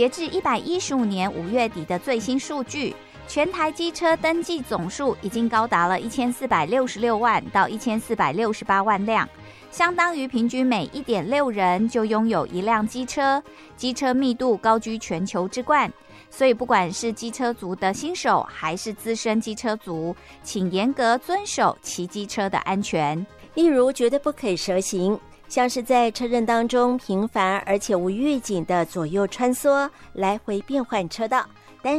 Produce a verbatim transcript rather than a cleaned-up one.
截至一百一十五年五月底的最新数据，全台机车登记总数已经高达了一千四百六十六万到一千四百六十八万辆，相当于平均每 一点六人就拥有一辆机车，机车密度高居全球之冠。所以不管是机车族的新手还是资深机车族，请严格遵守骑机车的安全。 例如绝对不可以蛇行，像是在车阵当中频繁而且无预警的左右穿梭，来回变换车道，